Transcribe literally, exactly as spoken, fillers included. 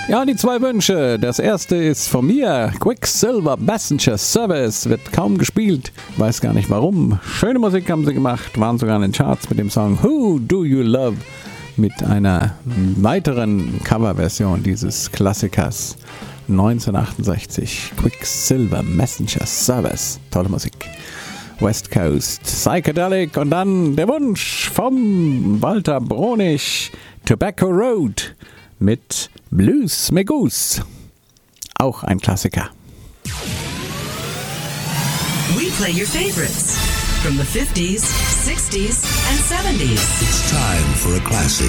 Ja, die zwei Wünsche. Das erste ist von mir. Quicksilver Messenger Service wird kaum gespielt. Weiß gar nicht warum. Schöne Musik haben sie gemacht. Waren sogar in den Charts mit dem Song Who Do You Love? Mit einer weiteren Coverversion dieses Klassikers. neunzehnhundertachtundsechzig. Quicksilver Messenger Service. Tolle Musik. West Coast Psychedelic. Und dann der Wunsch vom Walter Bronig. Tobacco Road. Mit Blues Magoose. Auch ein Klassiker. We play your favorites from the fifties, sixties and seventies. It's time for a classic.